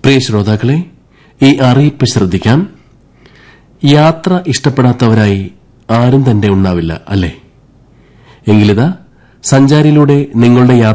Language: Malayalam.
പ്രിയ ശ്രോതാക്കളെ, ഈ അറിയിപ്പ് ശ്രദ്ധിക്കാം. യാത്ര ഇഷ്ടപ്പെടാത്തവരായി ആരും തന്നെ ഉണ്ടാവില്ല, അല്ലേ? എങ്കിലിതാ, സഞ്ചാരിയിലൂടെ നിങ്ങളുടെ യാത്ര